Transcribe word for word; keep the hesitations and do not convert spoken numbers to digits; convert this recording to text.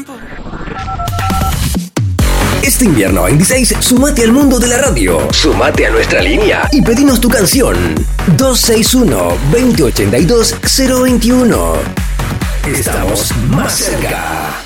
Este invierno veintiséis, sumate al mundo de la radio. Sumate a nuestra línea y pedinos tu canción. dos seis uno, dos cero ocho dos, cero dos uno. Estamos más cerca.